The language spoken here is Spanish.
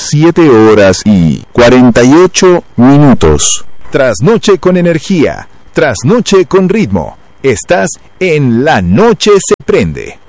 7 horas y 48 minutos. Trasnoche con energía, trasnoche con ritmo. Estás en La Noche se prende.